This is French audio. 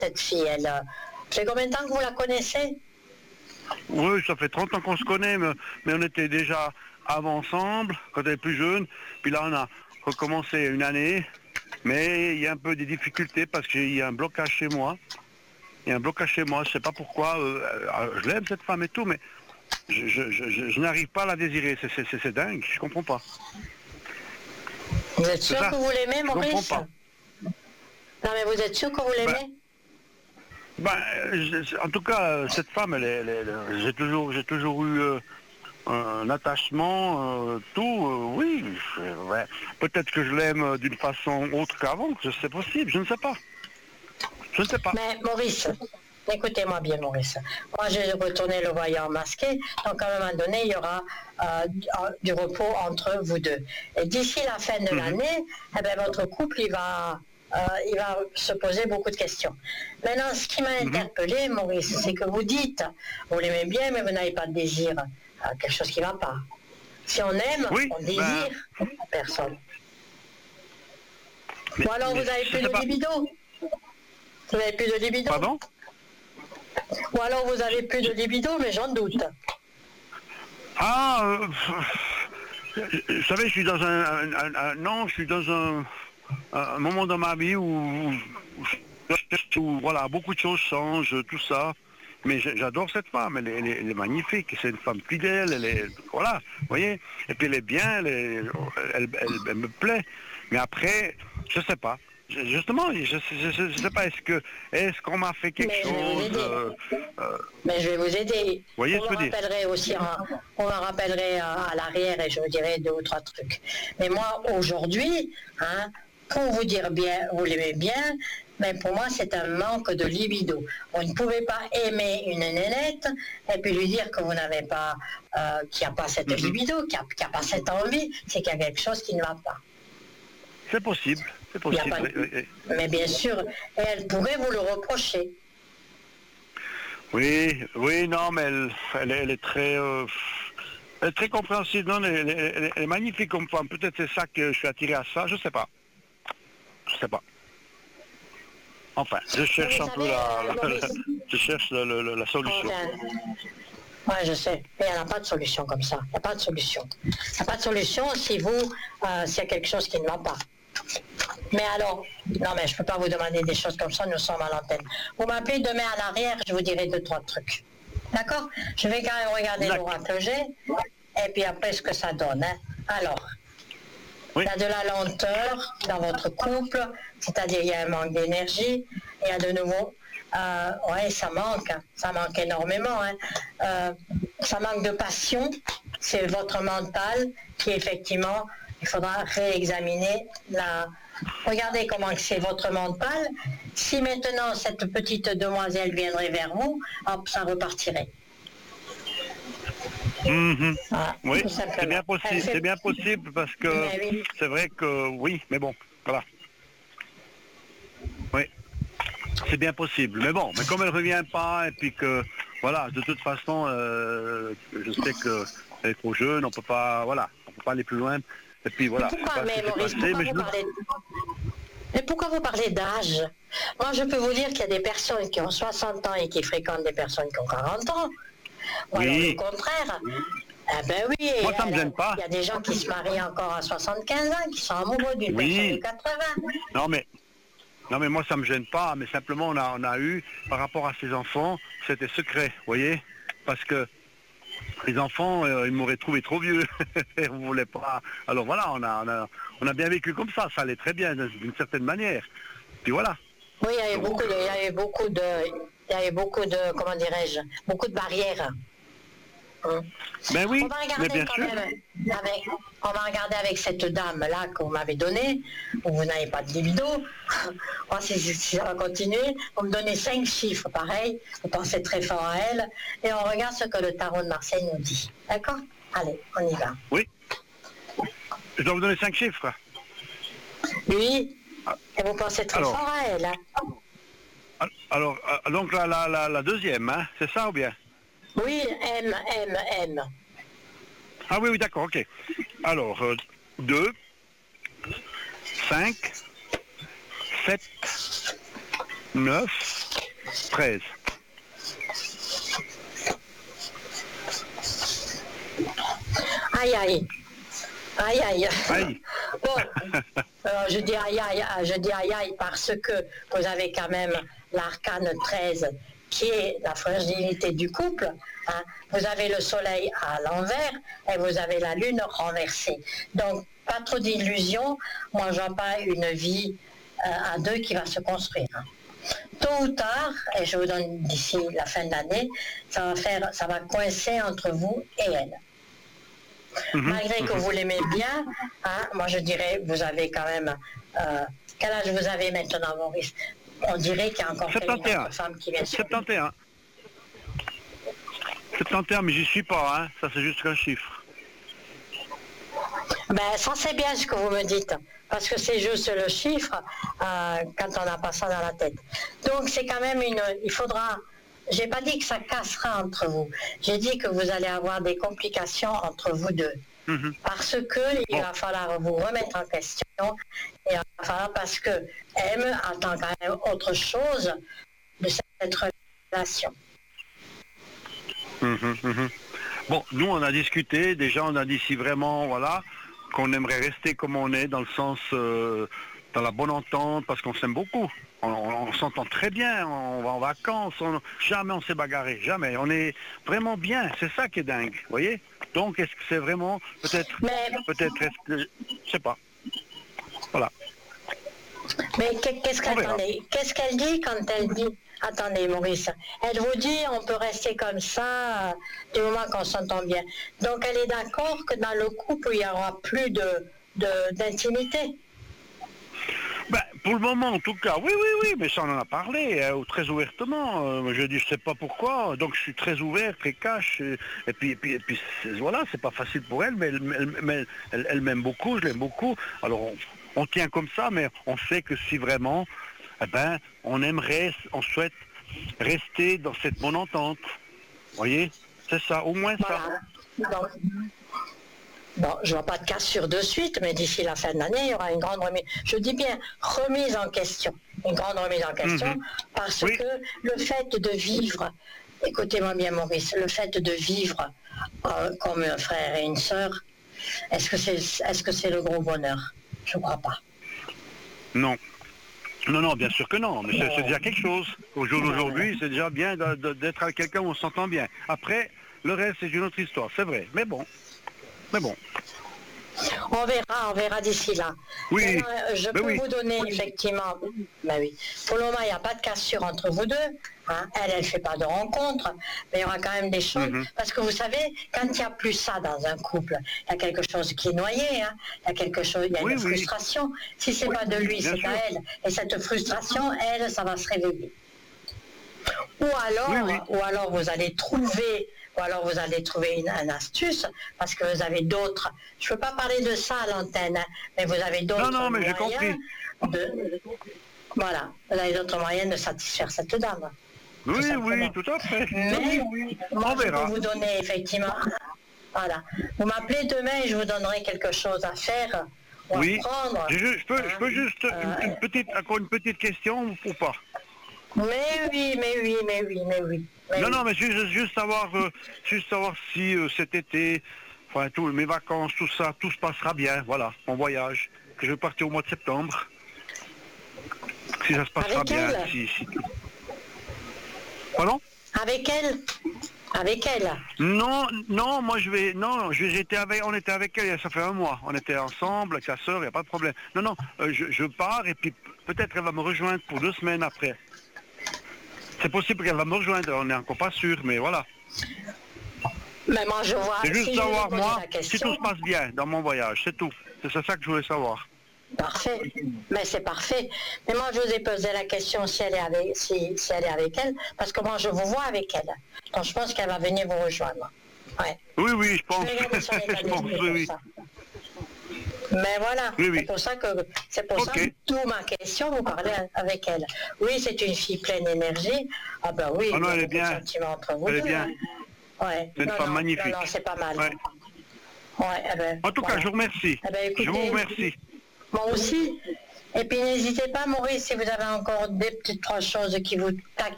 cette fille, elle. Ça fait combien de temps que vous la connaissez? Oui, ça fait 30 ans qu'on se connaît, mais on était déjà avant ensemble, quand elle est plus jeune. Puis là, on a recommencé une année, mais il y a un peu des difficultés parce qu'il y a un blocage chez moi. Il y a un blocage chez moi, je sais pas pourquoi. Je l'aime cette femme et tout, mais je n'arrive pas à la désirer. C'est dingue, je comprends pas. Vous êtes sûr que vous l'aimez, je comprends Maurice? pas. Non, mais vous êtes sûr que vous l'aimez? En tout cas, cette femme, j'ai toujours eu un attachement, oui. Ouais. Peut-être que je l'aime d'une façon autre qu'avant, c'est possible, je ne sais pas. Je ne sais pas. Mais Maurice, écoutez-moi bien, Maurice. Moi, j'ai retourné le voyant masqué, donc à un moment donné, il y aura du repos entre vous deux. Et d'ici la fin de l'année, eh bien, votre couple, il va se poser beaucoup de questions. Maintenant, ce qui m'a interpellé, Maurice, c'est que vous dites, vous l'aimez bien, mais vous n'avez pas de désir. Quelque chose qui ne va pas. Si on aime, on désire personne. Ou alors vous n'avez plus de libido. Vous n'avez plus de libido. Pardon? Ou alors vous avez plus de libido, mais j'en doute. Vous savez, je suis dans je suis dans un moment dans ma vie où voilà, beaucoup de choses changent, tout ça. Mais j'adore cette femme, elle est magnifique, c'est une femme fidèle, voilà, vous voyez. Et puis elle est bien, elle me plaît. Mais après, je sais pas. Justement, je sais pas, est-ce qu'on m'a fait quelque chose Mais je vais vous aider. Vous voyez on me rappellerait aussi, on me rappellerait à l'arrière et je vous dirai 2 ou 3 trucs. Mais moi, aujourd'hui, pour vous dire bien, vous l'aimez bien, mais pour moi, c'est un manque de libido. On ne pouvait pas aimer une nénette et puis lui dire que vous n'avez pas, qu'il n'y a pas cette libido, qu'il n'y a pas cette envie, c'est qu'il y a quelque chose qui ne va pas. C'est possible, c'est possible. Mais bien sûr, et elle pourrait vous le reprocher. Oui, non, mais elle est très... elle est très compréhensive, non, elle est magnifique comme femme. Peut-être c'est ça que je suis attiré à ça, je sais pas. Enfin, je cherche un peu je cherche la solution. Oui, je sais. Mais il n'y a pas de solution comme ça. Il n'y a pas de solution. Il n'y a pas de solution si s'il y a quelque chose qui ne va pas. Mais alors, non mais je ne peux pas vous demander des choses comme ça, nous sommes à l'antenne. Vous m'appelez demain à l'arrière, je vous dirai 2, 3 trucs. D'accord? Je vais quand même regarder l'aura que j'ai, et puis après ce que ça donne. Alors, il y a de la lenteur dans votre couple, c'est-à-dire il y a un manque d'énergie, il y a de nouveau, ça manque énormément. Ça manque de passion, c'est votre mental qui effectivement, il faudra réexaminer Regardez comment c'est votre mental. Si maintenant cette petite demoiselle viendrait vers vous, hop, ça repartirait. Oui, c'est bien possible parce que c'est vrai que oui, mais bon, voilà. Oui, c'est bien possible. Mais bon, mais comme elle revient pas et puis que voilà, de toute façon, je sais qu'elle est trop jeune, on peut pas aller plus loin. Et puis voilà. Mais pourquoi vous parlez d'âge? Moi, je peux vous dire qu'il y a des personnes qui ont 60 ans et qui fréquentent des personnes qui ont 40 ans. Ou alors le contraire. Eh ben oui, moi, ça me gêne pas. Il y a des gens qui se marient encore à 75 ans, qui sont amoureux d'une personne de 80. Non mais moi ça me gêne pas, mais simplement on a eu, par rapport à ses enfants, c'était secret, vous voyez, parce que les enfants, ils m'auraient trouvé trop vieux, on voulait pas. Alors voilà, on a bien vécu comme ça allait très bien d'une certaine manière. Puis voilà. Oui, il y avait beaucoup de, comment dirais-je, beaucoup de barrières. Ben oui, on va regarder on va regarder avec cette dame-là que vous m'avez donnée, où vous n'avez pas de libido. Si ça va continuer, vous me donnez 5 chiffres, pareil, vous pensez très fort à elle, et on regarde ce que le tarot de Marseille nous dit. D'accord? Allez, on y va. Oui. Je dois vous donner 5 chiffres. Oui, et vous pensez très fort à elle. Alors, donc la deuxième, hein, c'est ça ou bien? Oui, M. Ah oui, d'accord, ok. Alors, 2, 5, 7, 9, 13. Aïe, aïe. Aïe, aïe. Aïe. Bon, je dis aïe, aïe parce que vous avez quand même l'arcane 13 qui est la fragilité du couple. Hein. Vous avez le soleil à l'envers et vous avez la lune renversée. Donc, pas trop d'illusions. Moi, je vois pas une vie à deux qui va se construire. Hein. Tôt ou tard, et je vous donne d'ici la fin de l'année, ça va coincer entre vous et elle. Malgré que vous l'aimez bien, hein, moi je dirais, vous avez quand même... quel âge vous avez maintenant, Maurice? On dirait qu'il y a encore quelques femmes qui viennent sur 71. 71, mais j'y suis pas, hein. Ça c'est juste un chiffre. Ben, ça c'est bien ce que vous me dites, parce que c'est juste le chiffre quand on n'a pas ça dans la tête. Donc c'est quand même il faudra... J'ai pas dit que ça cassera entre vous. J'ai dit que vous allez avoir des complications entre vous deux. Parce que il va falloir vous remettre en question. Et il va falloir parce que M attend quand même autre chose de cette relation. Bon, nous on a discuté. Déjà on a dit si vraiment, voilà, qu'on aimerait rester comme on est, dans le sens, dans la bonne entente, parce qu'on s'aime beaucoup. On s'entend très bien, on va en vacances, jamais on s'est bagarré, jamais. On est vraiment bien, c'est ça qui est dingue, vous voyez. Donc est-ce que c'est vraiment, peut-être, je sais pas. Voilà. Mais qu'est-ce qu'elle dit quand elle dit, attendez Maurice, elle vous dit on peut rester comme ça du moment qu'on s'entend bien. Donc elle est d'accord que dans le couple il n'y aura plus d'intimité. Ben, pour le moment, en tout cas, oui, mais ça on en a parlé, très ouvertement. Je dis, je sais pas pourquoi, donc je suis très ouvert, très cash, et puis voilà, c'est pas facile pour elle, mais elle m'aime beaucoup, je l'aime beaucoup. Alors on tient comme ça, mais on sait que si vraiment, on souhaite rester dans cette bonne entente. Vous voyez, c'est ça, au moins ça. Voilà. Bon, je ne vois pas de cassure de suite, mais d'ici la fin de l'année, il y aura une grande remise. Je dis bien remise en question. Une grande remise en question, parce que le fait de vivre, écoutez-moi bien Maurice, le fait de vivre comme un frère et une sœur, est-ce que c'est le gros bonheur? Je ne crois pas. Non. Non, bien sûr que non, mais c'est déjà quelque chose. Au jour d'aujourd'hui, c'est déjà bien d'être avec quelqu'un où on s'entend bien. Après, le reste, c'est une autre histoire, c'est vrai, mais bon. On verra d'ici là. Oui. Maintenant, je peux vous donner effectivement. Pour le moment, il n'y a pas de cassure entre vous deux. Hein. Elle ne fait pas de rencontre, mais il y aura quand même des choses. Parce que vous savez, quand il n'y a plus ça dans un couple, il y a quelque chose qui est noyé. Hein. Il y a une frustration. Si c'est pas de lui, c'est à elle. Et cette frustration, elle, ça va se réveiller. Ou alors vous allez trouver une astuce, parce que vous avez d'autres... Je ne peux pas parler de ça à l'antenne, hein, mais vous avez d'autres moyens... mais j'ai compris. Voilà, vous avez d'autres moyens de satisfaire cette dame. Oui, tout à fait. Mais on verra. Je peux vous donner effectivement... Voilà. Vous m'appelez demain et je vous donnerai quelque chose à faire ou à prendre. Je peux juste encore une petite question ou pas? Mais oui. Non, mais juste savoir si cet été, enfin mes vacances, tout ça, tout se passera bien, voilà, mon voyage, que je vais partir au mois de septembre. Si ça se passera bien. Pardon? Avec elle? Non, moi on était avec elle, ça fait un mois, on était ensemble avec sa sœur, il n'y a pas de problème. Non, je pars et puis peut-être elle va me rejoindre pour 2 semaines après. C'est possible qu'elle va me rejoindre, on n'est encore pas sûr, mais voilà. Mais moi je vois... C'est juste savoir, moi, si tout se passe bien dans mon voyage, c'est tout. C'est ça que je voulais savoir. Parfait, mais c'est parfait. Mais moi je vous ai posé la question si elle est avec elle, parce que moi je vous vois avec elle. Donc je pense qu'elle va venir vous rejoindre. Ouais. Oui, je pense. Oui. Mais voilà, c'est pour ça que d'où ma question, vous parlez avec elle. Oui, c'est une fille pleine d'énergie. Ah ben oui, elle est bien. Entre vous elle est deux, bien. Hein. Ouais. C'est une femme magnifique. Non, c'est pas mal. Ouais. En tout cas, je vous remercie. Écoutez, je vous remercie. Moi aussi. Et puis n'hésitez pas, Maurice, si vous avez encore des petites choses qui vous taquinent